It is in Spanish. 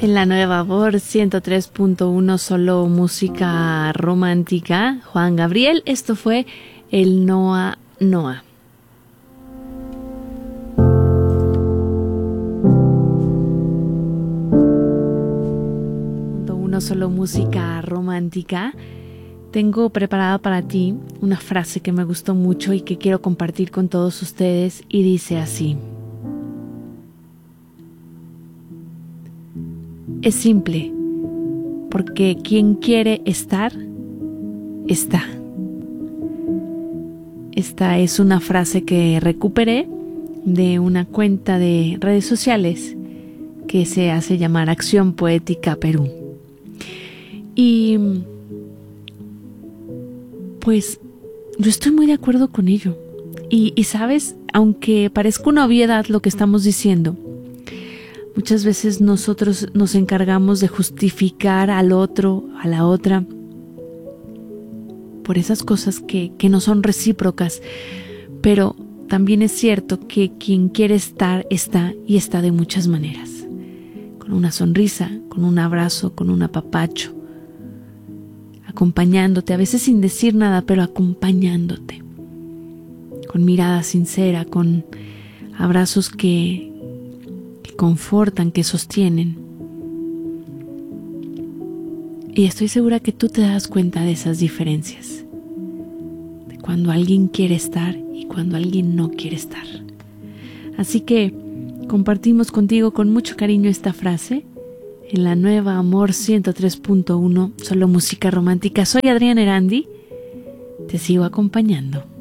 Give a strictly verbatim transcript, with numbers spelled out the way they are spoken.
En la nueva Voz ciento tres punto uno, solo música romántica. Juan Gabriel, esto fue el Noa Noa. Punto uno, solo música romántica. Tengo preparada para ti una frase que me gustó mucho y que quiero compartir con todos ustedes y dice así: es simple, porque quien quiere estar, está. Esta es una frase que recuperé de una cuenta de redes sociales que se hace llamar Acción Poética Perú. Y pues yo estoy muy de acuerdo con ello. Y, y sabes, aunque parezca una obviedad lo que estamos diciendo, muchas veces nosotros nos encargamos de justificar al otro, a la otra, por esas cosas que, que no son recíprocas. Pero también es cierto que quien quiere estar, está y está de muchas maneras. Con una sonrisa, con un abrazo, con un apapacho, acompañándote, a veces sin decir nada, pero acompañándote. Con mirada sincera, con abrazos que confortan, que sostienen. Y estoy segura que tú te das cuenta de esas diferencias, de cuando alguien quiere estar y cuando alguien no quiere estar. Así que compartimos contigo con mucho cariño esta frase en la nueva Amor ciento tres punto uno, solo música romántica. Soy Adriana Erandi, te sigo acompañando.